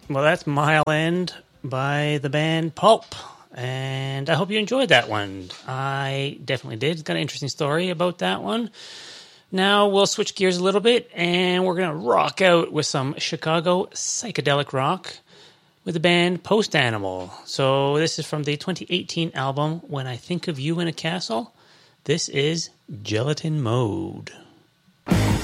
Well, that's Mile End by the band Pulp. And I hope you enjoyed that one. I definitely did. It's got an interesting story about that one. Now we'll switch gears a little bit, and we're going to rock out with some Chicago psychedelic rock with the band Post Animal. So this is from the 2018 album, When I Think of You in a Castle. This is Gelatin Mode.